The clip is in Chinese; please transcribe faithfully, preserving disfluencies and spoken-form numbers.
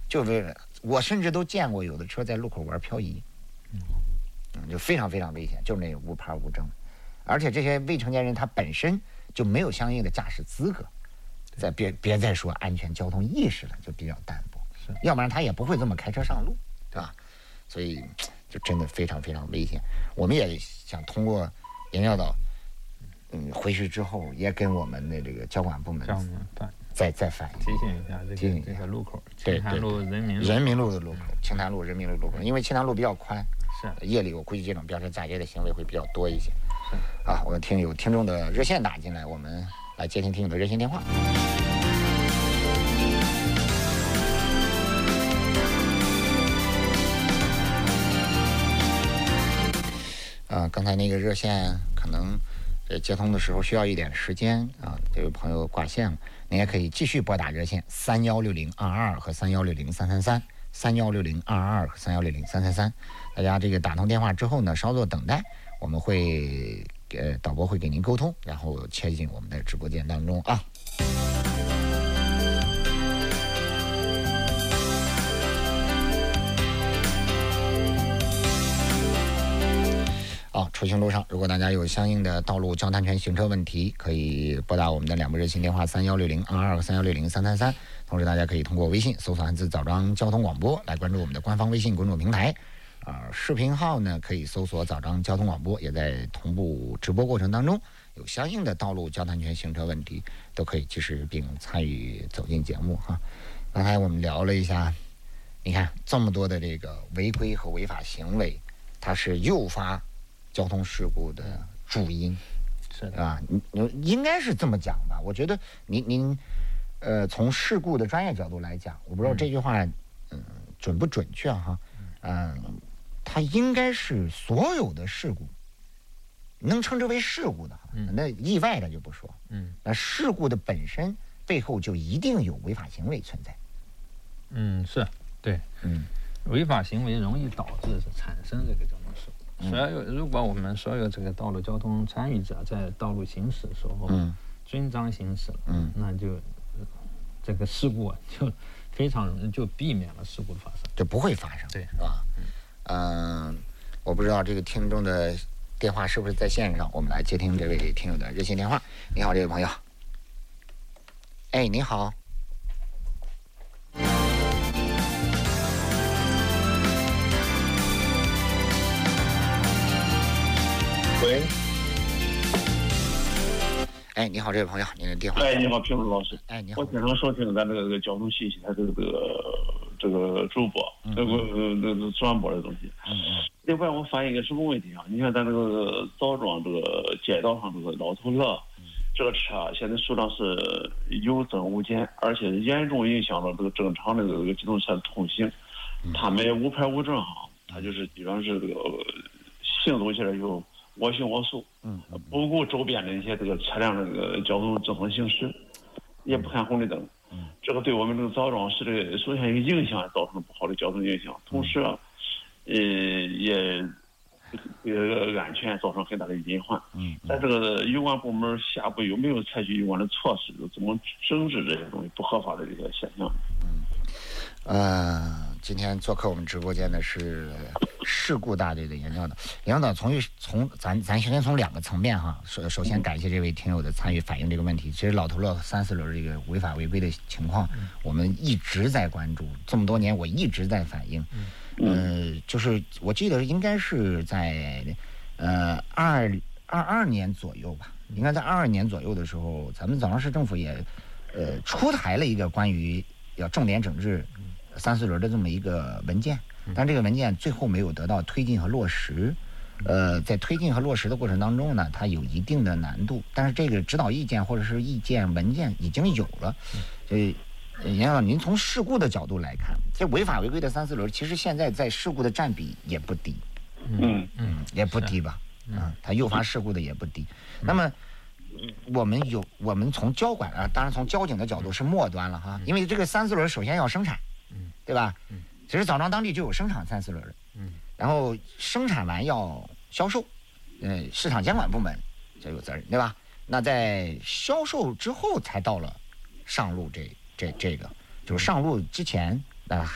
就为了我甚至都见过有的车在路口玩漂移，嗯，就非常非常危险，就是那无牌无证，而且这些未成年人他本身就没有相应的驾驶资格，再别别再说安全交通意识了，就比较淡薄，是，要不然他也不会这么开车上路，对吧？所以就真的非常非常危险。我们也想通过严教导，嗯，回去之后也跟我们的这个交管部门再再反映， 提醒一下这个这个路口，青潭路、人民路、 人民路的路口，青潭路、人民路路口，因为青潭路比较宽， 是夜里我估计这种飙车驾街的行为会比较多一些。是啊，我们听有听众的热线打进来，我们来接听听友的热线电话。啊，刚才那个热线可能呃接通的时候需要一点时间啊，这位朋友挂线了，您也可以继续拨打热线三幺六零二二和三幺六零三三三，三幺六零二二和三幺六零三三三。大家这个打通电话之后呢，稍作等待，我们会呃导播会给您沟通，然后切进我们的直播间当中啊。好，出行路上，如果大家有相应的道路交通安全行车问题，可以拨打我们的两部热线电话三幺六零二二和三幺六零三三三。同时，大家可以通过微信搜索汉字枣庄交通广播来关注我们的官方微信公众平台。啊、呃，视频号呢可以搜索枣庄交通广播，也在同步直播过程当中，有相应的道路交通安全行车问题，都可以及时并参与走进节目哈。刚才我们聊了一下，你看这么多的这个违规和违法行为，它是诱发交通事故的主因， 是啊，你你应该是这么讲吧？我觉得您您，呃，从事故的专业角度来讲，我不知道这句话嗯准不准确哈，嗯，它应该是所有的事故能称之为事故的哈，那意外的就不说，嗯，那事故的本身背后就一定有违法行为存在， 嗯，是对，嗯，违法行为容易导致是产生这个交通事故。所有，如果我们所有这个道路交通参与者在道路行驶的时候，嗯，遵章行驶了，嗯，那就、呃、这个事故就非常容易就避免了事故的发生， 就不会发生， 对， 是吧？嗯、呃，我不知道这个听众的电话是不是在线上，我们来接听这位听友的热线电话。你好，这位朋友。哎，你好。 喂， 哎，你好，这位朋友，您的电话。 哎，你好，评论老师。 哎，你好。 我经常收听咱这个交通信息，它这个这个主播，这个这个转播的东西。嗯嗯。另外，我发现一个什么问题啊？你看咱这个枣庄这个街道上这个老头乐，这个车现在数量是有增无减，而且严重影响了这个正常的这个机动车的通行。他们也无牌无证哈，他就是基本上是这个行走起来有我行我素，嗯，不顾周边的一些这个车辆的这个交通正常行驶，也不看红绿灯，嗯，这个对我们这个枣庄市的首先一个影响造成了不好的交通影响，同时啊，呃，也对这个安全造成很大的隐患，嗯，在这个有关部门下步有没有采取有关的措施，怎么整治这些东西不合法的这些现象？ 嗯，呃，今天做客我们直播间的是事故大队的严教导。严教导从从咱咱先从两个层面哈，首首先感谢这位听友的参与反映这个问题。其实老头乐三四轮这个违法违规的情况，我们一直在关注，这么多年我一直在反映。呃，就是我记得应该是在呃二二二年左右吧，应该在二二年左右的时候，咱们枣庄市政府也呃出台了一个关于要重点整治三四轮的这么一个文件，但这个文件最后没有得到推进和落实。呃，在推进和落实的过程当中呢，它有一定的难度，但是这个指导意见或者是意见文件已经有了。所以严教导，您从事故的角度来看，这违法违规的三四轮其实现在在事故的占比也不低， 嗯嗯，也不低吧，嗯，它诱发事故的也不低。那么我们有我们从交管啊，当然从交警的角度是末端了哈，因为这个三四轮首先要生产，对吧？其实枣庄当地就有生产三四轮的，嗯，然后生产完要销售，呃，市场监管部门就有责任，对吧？那在销售之后才到了上路这这这个，就是上路之前啊。